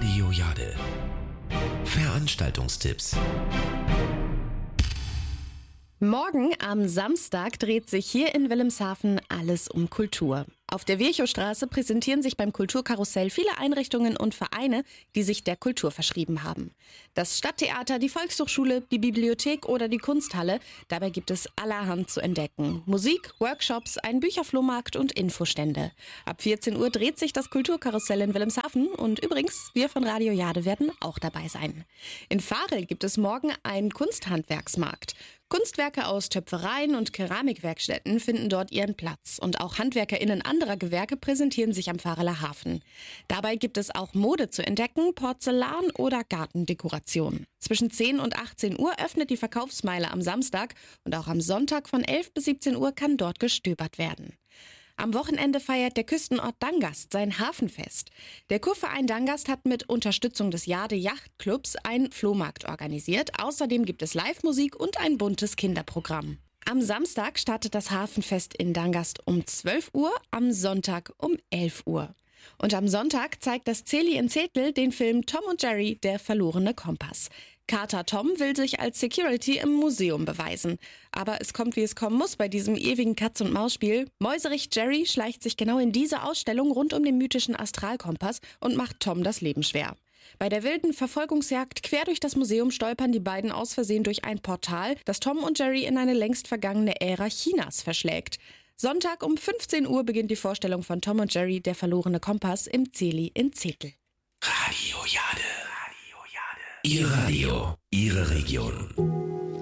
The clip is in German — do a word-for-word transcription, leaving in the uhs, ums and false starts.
Radio Jade. Veranstaltungstipps. Morgen am Samstag dreht sich hier in Wilhelmshaven alles um Kultur. Auf der Virchowstraße präsentieren sich beim Kulturkarussell viele Einrichtungen und Vereine, die sich der Kultur verschrieben haben. Das Stadttheater, die Volkshochschule, die Bibliothek oder die Kunsthalle, dabei gibt es allerhand zu entdecken. Musik, Workshops, ein Bücherflohmarkt und Infostände. Ab vierzehn Uhr dreht sich das Kulturkarussell in Wilhelmshaven und übrigens, wir von Radio Jade werden auch dabei sein. In Varel gibt es morgen einen Kunsthandwerksmarkt. Kunstwerke aus Töpfereien und Keramikwerkstätten finden dort ihren Platz und auch HandwerkerInnen anderer Gewerke präsentieren sich am Vareler Hafen. Dabei gibt es auch Mode zu entdecken, Porzellan oder Gartendekoration. Zwischen zehn und achtzehn Uhr öffnet die Verkaufsmeile am Samstag und auch am Sonntag von elf bis siebzehn Uhr kann dort gestöbert werden. Am Wochenende feiert der Küstenort Dangast sein Hafenfest. Der Kurverein Dangast hat mit Unterstützung des Jade Yachtclubs einen Flohmarkt organisiert. Außerdem gibt es Live-Musik und ein buntes Kinderprogramm. Am Samstag startet das Hafenfest in Dangast um zwölf Uhr, am Sonntag um elf Uhr. Und am Sonntag zeigt das Zeli in Zettl den Film Tom und Jerry, der verlorene Kompass. Kater Tom will sich als Security im Museum beweisen. Aber es kommt, wie es kommen muss bei diesem ewigen Katz-und-Maus-Spiel. Mäuserich Jerry schleicht sich genau in diese Ausstellung rund um den mythischen Astralkompass und macht Tom das Leben schwer. Bei der wilden Verfolgungsjagd quer durch das Museum stolpern die beiden aus Versehen durch ein Portal, das Tom und Jerry in eine längst vergangene Ära Chinas verschlägt. Sonntag um fünfzehn Uhr beginnt die Vorstellung von Tom und Jerry, der verlorene Kompass im Zeli in Zettl. Radio Jade. Radio Jade. Ihr Radio, Ihre Region.